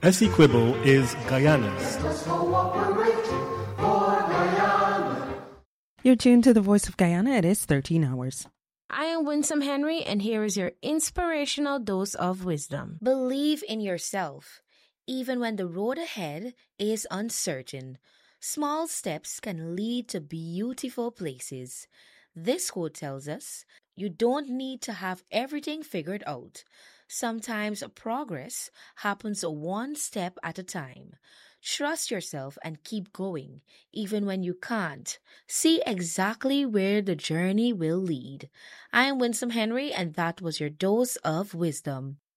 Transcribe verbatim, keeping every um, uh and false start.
Essequibo is Guyana's. You're tuned to the Voice of Guyana. It is thirteen hours. I am Winsome Henry, and here is your inspirational dose of wisdom. Believe in yourself, even when the road ahead is uncertain. Small steps can lead to beautiful places. This quote tells us, you don't need to have everything figured out. Sometimes progress happens one step at a time. Trust yourself and keep going, even when you can't. See exactly where the journey will lead. I am Winsome Henry, and that was your dose of wisdom.